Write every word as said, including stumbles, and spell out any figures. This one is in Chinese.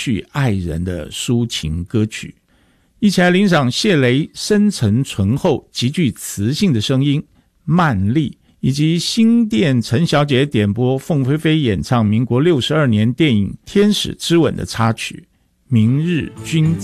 去爱人的抒情歌曲。一起来欣赏谢雷深沉醇厚极具磁性的声音曼丽，以及新店陈小姐点播凤飞飞演唱民国六十二年电影《天使之吻》的插曲《明日君子》。